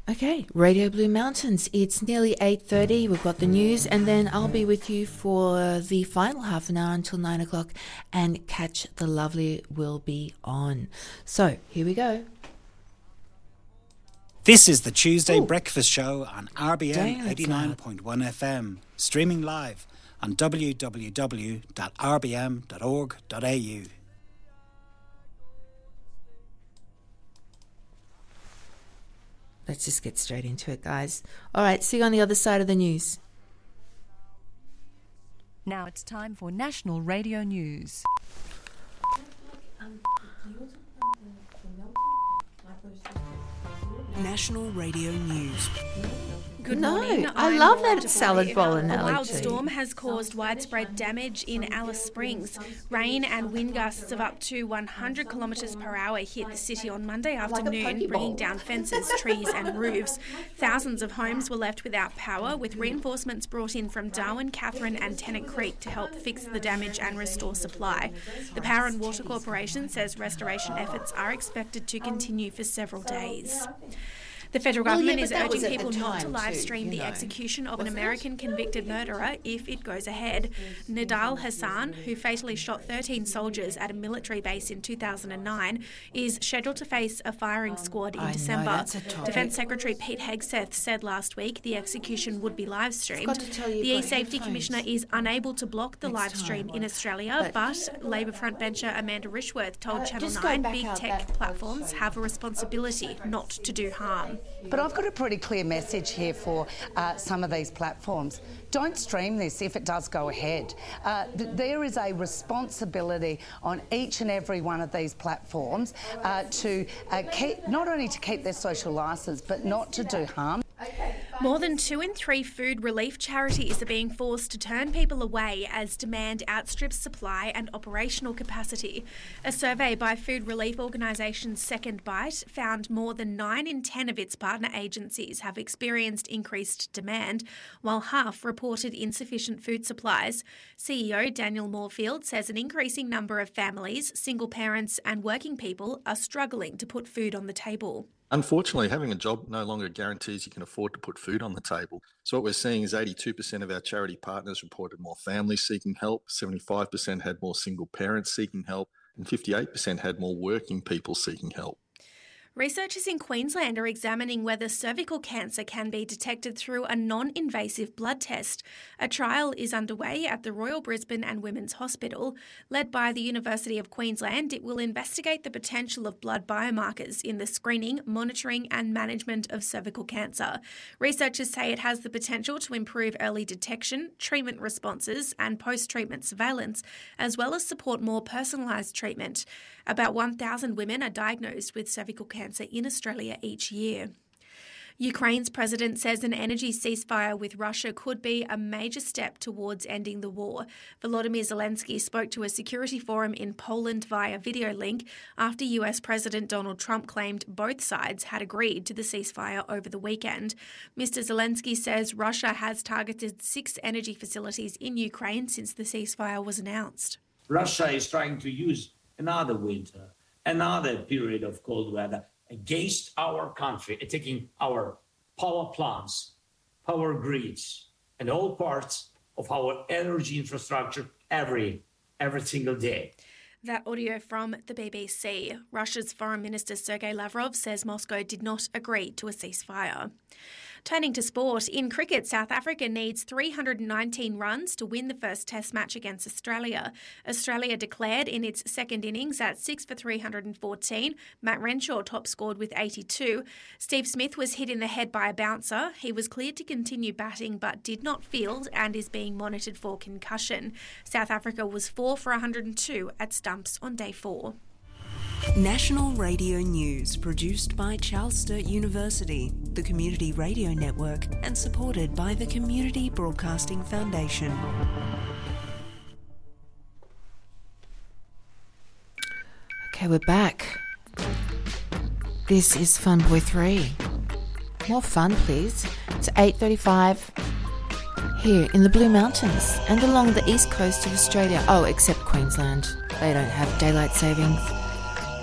Okay, Radio Blue Mountains. It's nearly 8:30. We've got the news, and then I'll be with you for the final half an hour until 9 o'clock, and Catch the Lovely will be on. So, here we go. This is the Tuesday Breakfast Show on RBM 89.1 FM, streaming live on www.rbm.org.au. Let's just get straight into it, guys. All right, see you on the other side of the news. Now it's time for National Radio News. National Radio News. Good morning. I love that salad bowl analogy. A wild storm has caused widespread damage in Alice Springs. Rain and wind gusts of up to 100 kilometres per hour hit the city on Monday afternoon, bringing down fences, trees and roofs. Thousands of homes were left without power, with reinforcements brought in from Darwin, Catherine and Tennant Creek to help fix the damage and restore supply. The Power and Water Corporation says restoration efforts are expected to continue for several days. The federal government is urging people not to live stream the execution of an American convicted murderer if it goes ahead. Nidal Hassan, who fatally shot 13 soldiers at a military base in 2009, is scheduled to face a firing squad in December. Defence Secretary Pete Hegseth said last week the execution would be live streamed. The E-Safety Commissioner is unable to block the live stream in Australia, but Labor frontbencher Amanda Rishworth told Channel 9 big tech platforms have a responsibility not to do harm. But I've got a pretty clear message here for some of these platforms. Don't stream this if it does go ahead. There is a responsibility on each and every one of these platforms to keep, not only to keep their social licence, but not to do harm. More than 2 in 3 food relief charities are being forced to turn people away as demand outstrips supply and operational capacity. A survey by food relief organisation Second Bite found more than 9 in 10 of its partner agencies have experienced increased demand, while half reported insufficient food supplies. CEO Daniel Moorfield says an increasing number of families, single parents and working people are struggling to put food on the table. Unfortunately, having a job no longer guarantees you can afford to put food on the table. So what we're seeing is 82% of our charity partners reported more families seeking help, 75% had more single parents seeking help, and 58% had more working people seeking help. Researchers in Queensland are examining whether cervical cancer can be detected through a non-invasive blood test. A trial is underway at the Royal Brisbane and Women's Hospital. Led by the University of Queensland, it will investigate the potential of blood biomarkers in the screening, monitoring and management of cervical cancer. Researchers say it has the potential to improve early detection, treatment responses and post-treatment surveillance, as well as support more personalised treatment. About 1,000 women are diagnosed with cervical cancer in Australia each year. Ukraine's president says an energy ceasefire with Russia could be a major step towards ending the war. Volodymyr Zelensky spoke to a security forum in Poland via video link after US President Donald Trump claimed both sides had agreed to the ceasefire over the weekend. Mr. Zelensky says Russia has targeted 6 energy facilities in Ukraine since the ceasefire was announced. Russia is trying to use another winter, another period of cold weather against our country, attacking our power plants, power grids, and all parts of our energy infrastructure every single day. That audio from the BBC. Russia's Foreign Minister Sergei Lavrov says Moscow did not agree to a ceasefire. Turning to sport, in cricket, South Africa needs 319 runs to win the first Test match against Australia. Australia declared in its second innings at 6 for 314. Matt Renshaw top scored with 82. Steve Smith was hit in the head by a bouncer. He was cleared to continue batting but did not field and is being monitored for concussion. South Africa was 4 for 102 at stumps on day 4. National Radio News, produced by Charles Sturt University, the Community Radio Network, and supported by the Community Broadcasting Foundation. Okay, we're back. This is Fun Boy 3. More fun, please. It's 8:35 here in the Blue Mountains and along the east coast of Australia. Oh, except Queensland. They don't have daylight savings.